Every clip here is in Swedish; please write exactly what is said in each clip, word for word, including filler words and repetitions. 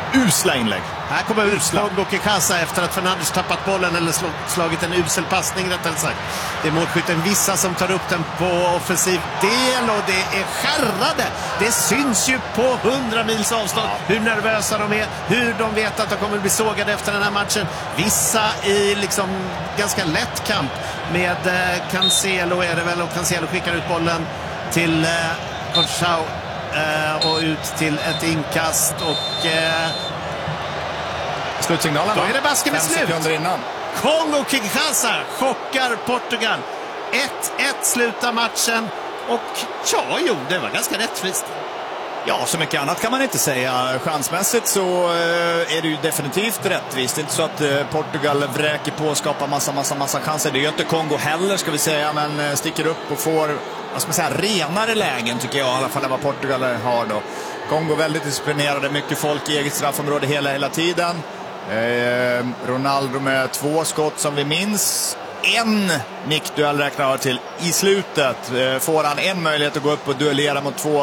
usla inlägg. Här kommer ut Kongo Kinshasa efter att Fernandes tappat bollen eller slagit en usel passning rättare sagt. Det är målskytten Vissa som tar upp den på offensiv del och det är skärrade. Det syns ju på hundra mils avstånd hur nervösa de är, hur de vet att de kommer bli sågade efter den här matchen. Vissa i liksom ganska lätt kamp med eh, Cancelo är det väl, och Cancelo skickar ut bollen till eh, Conchau eh, och ut till ett inkast och eh, slutsignalen. Då är det basket med slut. Innan. Kongo Kinshasa chockar Portugal. ett ett slutar matchen och ja, jo, det var ganska rättvist. Ja, så mycket annat kan man inte säga. Chansmässigt så eh, är det ju definitivt rättvist. Det är inte så att eh, Portugal vräker på och skapar massa, massa, massa chanser. Det är ju inte Kongo heller, ska vi säga, men eh, sticker upp och får, vad ska man säga, renare lägen tycker jag i alla fall än vad Portugal har då. Kongo väldigt disciplinerade, mycket folk i eget straffområde hela, hela tiden. Eh, Ronaldo med två skott som vi minns. En nickduell räknar jag till i slutet. Eh, får han en möjlighet att gå upp och duellera mot två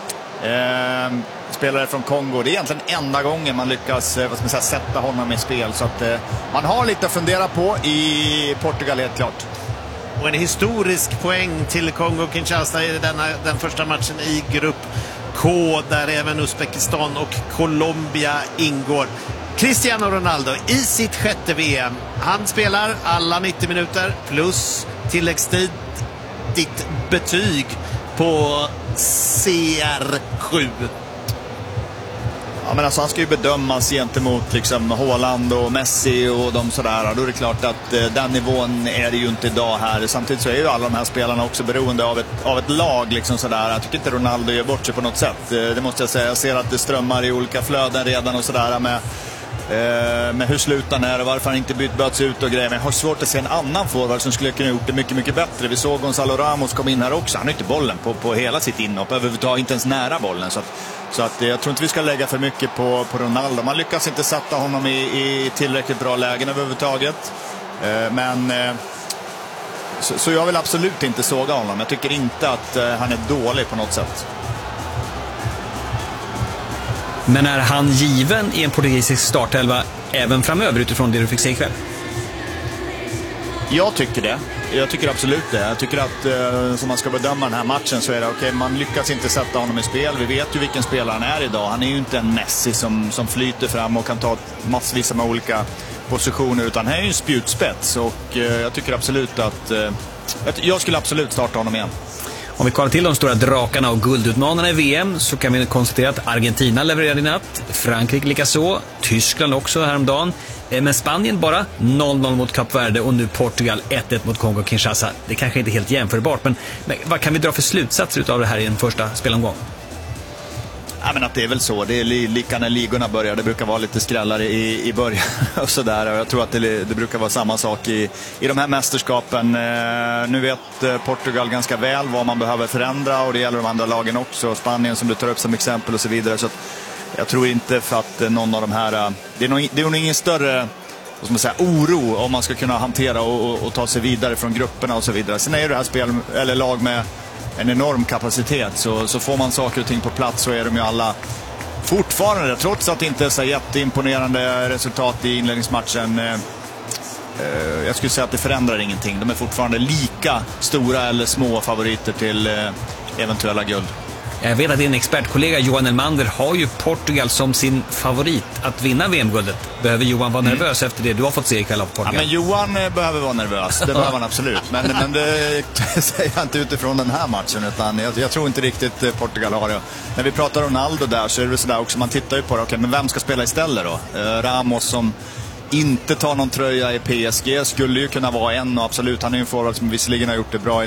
eh, spelare från Kongo. Det är egentligen enda gången man lyckas eh, vad ska man säga, sätta honom i spel. Så att eh, man har lite att fundera på i Portugal helt klart. Och en historisk poäng till Kongo Kinshasa i denna, den första matchen i grupp K där även Uzbekistan och Colombia ingår. Cristiano Ronaldo i sitt sjätte V M. Han spelar alla nittio minuter plus tilläggstid. Ditt betyg på C R sju. Ja, men alltså han ska ju bedömas gentemot liksom Haaland och Messi och de sådär. Då är det klart att eh, den nivån är det ju inte idag här. Samtidigt så är ju alla de här spelarna också beroende av ett, av ett lag liksom sådär. Jag tycker inte Ronaldo gör bort sig på något sätt. Eh, det måste jag säga. Jag ser att det strömmar i olika flöden redan och sådär med eh, med hur slutan är och varför han inte bytt böts ut och grejer. Men jag har svårt att se en annan forward som skulle kunna gjort det mycket, mycket bättre. Vi såg Gonzalo Ramos kom in här också. Han har inte bollen på, på hela sitt inhopp. Överhuvudtaget inte ens nära bollen. Så att Så att jag tror inte vi ska lägga för mycket på, på Ronaldo. Man lyckas inte sätta honom i, i tillräckligt bra lägen överhuvudtaget. Eh, men eh, så, så jag vill absolut inte såga honom. Jag tycker inte att eh, han är dålig på något sätt. Men är han given i en portugisisk startelva även framöver utifrån det du fick se ikväll? Jag tycker det. Jag tycker absolut det. Jag tycker att eh, som man ska bedöma den här matchen så är det okej, okay, man lyckas inte sätta honom i spel. Vi vet ju vilken spelare han är idag. Han är ju inte en Messi som, som flyter fram och kan ta massvis med olika positioner, utan han är ju en spjutspets och eh, jag tycker absolut att eh, jag skulle absolut starta honom igen. Om vi kollar till de stora drakarna och guldutmanarna i V M så kan vi konstatera att Argentina levererade i natt, Frankrike likaså, Tyskland också häromdagen. Men Spanien bara noll noll mot Kap Verde och nu Portugal ett ett mot Kongo Kinshasa. Det kanske inte är helt jämförbart, men, men vad kan vi dra för slutsatser av det här i en första spelomgång? Ja, men att det är väl så. Det är li- lika när ligorna börjar. Det brukar vara lite skrällare i, i början och sådär. Och jag tror att det, det brukar vara samma sak i, i de här mästerskapen. Eh, nu vet eh, Portugal ganska väl vad man behöver förändra och det gäller de andra lagen också. Spanien som du tar upp som exempel och så vidare. Så att jag tror inte för att eh, någon av de här... Eh, det är nog, det är nog ingen större vad ska man säga, oro om man ska kunna hantera och, och, och ta sig vidare från grupperna och så vidare. Sen är det här spel, eller lag med en enorm kapacitet, så, så får man saker och ting på plats så är de ju alla fortfarande, trots att det inte är så jätteimponerande resultat i inledningsmatchen, eh, eh, jag skulle säga att det förändrar ingenting. De är fortfarande lika stora eller små favoriter till eh, eventuella guld. Jag vet att din expertkollega Johan Elmander har ju Portugal som sin favorit att vinna V M-guldet. Behöver Johan vara nervös mm. efter det du har fått se ikväll av Portugal? Ja, men Johan behöver vara nervös, det behöver han absolut. Men, men det säger jag inte utifrån den här matchen, utan jag, jag tror inte riktigt Portugal har det. När vi pratar Ronaldo där så är det sådär också, man tittar ju på det, okay, men vem ska spela istället då? Eh, Ramos som inte tar någon tröja i P S G skulle ju kunna vara en, och absolut, han är ju en forward som visserligen har gjort det bra i